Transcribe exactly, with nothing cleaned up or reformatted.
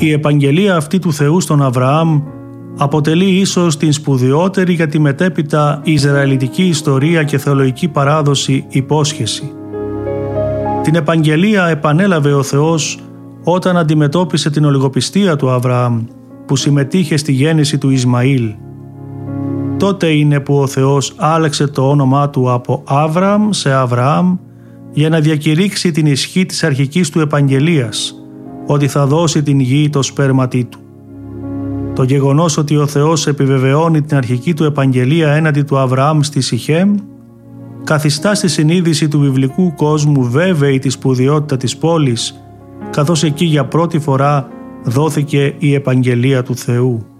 Η επαγγελία αυτή του Θεού στον Αβραάμ αποτελεί ίσως την σπουδαιότερη για τη μετέπειτα Ισραηλιτική ιστορία και θεολογική παράδοση υπόσχεση. Την επαγγελία επανέλαβε ο Θεός όταν αντιμετώπισε την ολιγοπιστία του Αβραάμ που συμμετείχε στη γέννηση του Ισμαήλ. Τότε είναι που ο Θεός άλλαξε το όνομά του από Άβραμ σε Αβραάμ για να διακηρύξει την ισχύ της αρχικής του επαγγελίας, ότι θα δώσει την γη το σπέρματί του. Το γεγονός ότι ο Θεός επιβεβαιώνει την αρχική του επαγγελία έναντι του Αβραάμ στη Σιχέμ καθιστά στη συνείδηση του βιβλικού κόσμου βέβαιη τη σπουδαιότητα της πόλης, καθώς εκεί για πρώτη φορά δόθηκε η επαγγελία του Θεού.